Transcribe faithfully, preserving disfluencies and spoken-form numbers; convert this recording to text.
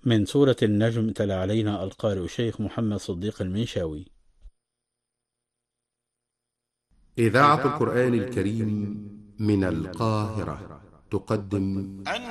من سورة النجم تلا علينا القارئ الشيخ محمد صديق المنشاوي. إذاعة القرآن الكريم من القاهرة تقدم